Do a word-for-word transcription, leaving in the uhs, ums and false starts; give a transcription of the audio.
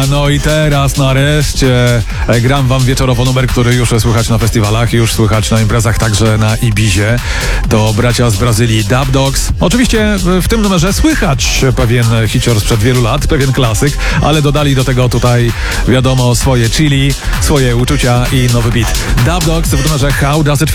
No i teraz nareszcie gram wam wieczorowo numer, który już słychać na festiwalach, już słychać na imprezach, także na Ibizie. To bracia z Brazylii Dub Dogs. Oczywiście w tym numerze słychać pewien hicior sprzed wielu lat, pewien klasyk, ale dodali do tego tutaj, wiadomo, swoje chili, swoje uczucia i nowy beat. Dub Dogs w numerze How Does It